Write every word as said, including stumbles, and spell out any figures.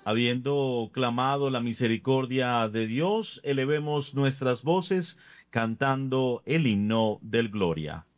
Habiendo clamado la misericordia de Dios, elevemos nuestras voces cantando el himno del Gloria.